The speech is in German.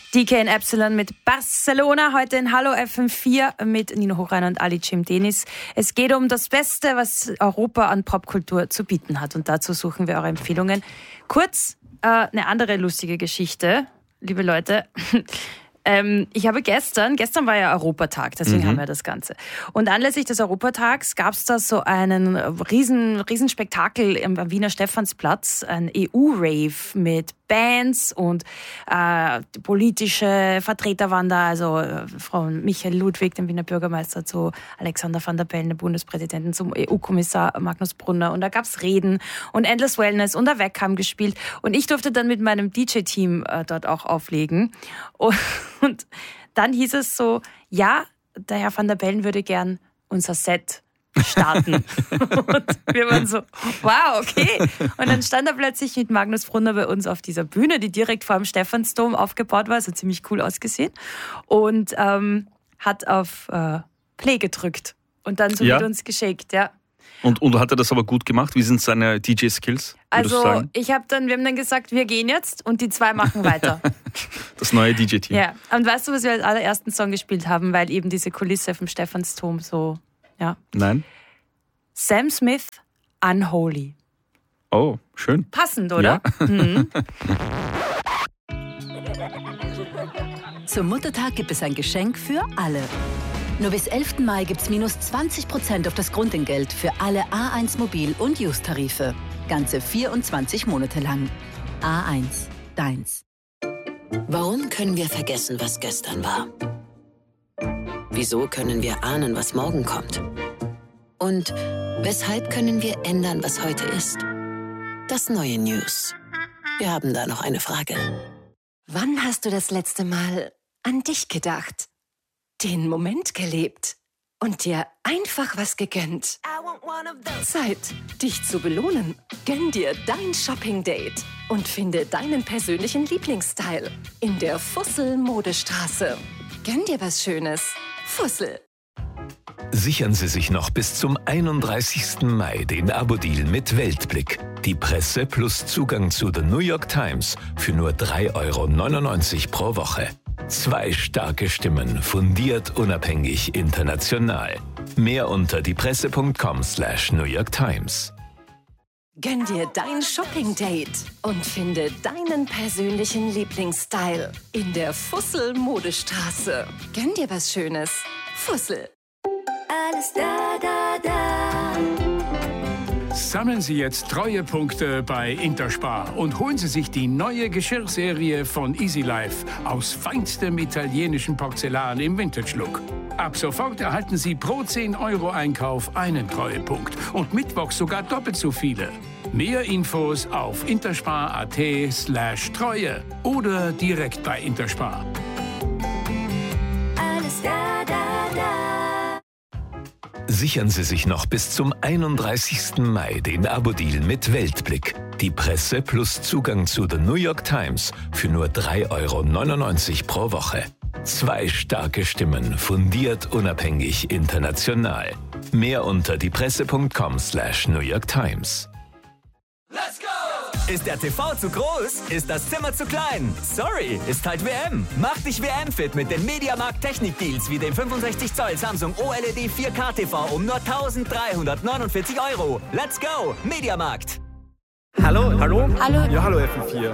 DK in Epsilon mit Barcelona, heute in Hallo FM4 mit Nino Hochreiner und Ali Cimdenis. Es geht um das Beste, was Europa an Popkultur zu bieten hat, und dazu suchen wir eure Empfehlungen. Kurz eine andere lustige Geschichte, liebe Leute. Ich habe gestern war ja Europatag, deswegen haben wir das Ganze. Und anlässlich des Europatags gab es da so einen riesen Spektakel am Wiener Stephansplatz, ein EU-Rave mit Bands und politische Vertreter waren da, also von Michael Ludwig, dem Wiener Bürgermeister, zu Alexander Van der Bellen, dem Bundespräsidenten, zum EU-Kommissar Magnus Brunner, und da gab's Reden und Endless Wellness und der Weg haben gespielt, und ich durfte dann mit meinem DJ-Team dort auch auflegen, und dann hieß es so, ja, der Herr Van der Bellen würde gern unser Set starten. Und wir waren so, wow, okay. Und dann stand er plötzlich mit Magnus Brunner bei uns auf dieser Bühne, die direkt vor dem Stephansdom aufgebaut war, also ziemlich cool ausgesehen, und hat auf Play gedrückt und dann so mit uns geschickt, ja. Und hat er das aber gut gemacht? Wie sind seine DJ-Skills? Also wir haben dann gesagt, wir gehen jetzt, und die zwei machen weiter. Das neue DJ-Team. Ja, und weißt du, was wir als allerersten Song gespielt haben, weil eben diese Kulisse vom Stephansdom so, ja. Nein. Sam Smith, Unholy. Oh, schön. Passend, oder? Ja. Mhm. Zum Muttertag gibt es ein Geschenk für alle. Nur bis 11. Mai gibt's minus 20% auf das Grundentgelt für alle A1 Mobil- und Use-Tarife. Ganze 24 Monate lang. A1, deins. Warum können wir vergessen, was gestern war? Wieso können wir ahnen, was morgen kommt? Und weshalb können wir ändern, was heute ist? Das neue News. Wir haben da noch eine Frage. Wann hast du das letzte Mal an dich gedacht? Den Moment gelebt und dir einfach was gegönnt? Zeit, dich zu belohnen. Gönn dir dein Shopping-Date und finde deinen persönlichen Lieblingsstyle in der Fussel-Modestraße. Gönn dir was Schönes. Fussel. Sichern Sie sich noch bis zum 31. Mai den Abo-Deal mit Weltblick. Die Presse plus Zugang zu The New York Times für nur 3,99 € pro Woche. 2 starke Stimmen, fundiert, unabhängig, international. Mehr unter diepresse.com/New York Times. Gönn dir dein Shopping-Date und finde deinen persönlichen Lieblingsstyle in der Fussel-Modestraße. Gönn dir was Schönes. Fussel. Alles da, da, da. Sammeln Sie jetzt Treuepunkte bei Interspar und holen Sie sich die neue Geschirrserie von Easy Life aus feinstem italienischen Porzellan im Vintage-Look. Ab sofort erhalten Sie pro 10 € Einkauf einen Treuepunkt und mittwochs sogar doppelt so viele. Mehr Infos auf interspar.at/Treue oder direkt bei Interspar. Alles da, da, da. Sichern Sie sich noch bis zum 31. Mai den Abo-Deal mit Weltblick. Die Presse plus Zugang zu The New York Times für nur 3,99 € pro Woche. 2 starke Stimmen, fundiert, unabhängig, international. Mehr unter diepresse.com/New York Times. Ist der TV zu groß? Ist das Zimmer zu klein? Sorry, ist halt WM. Mach dich WM-fit mit den MediaMarkt Technik-Deals wie dem 65 Zoll Samsung OLED 4K TV um nur 1.349 €. Let's go, MediaMarkt. Hallo? Hallo? Ja, hallo FM4.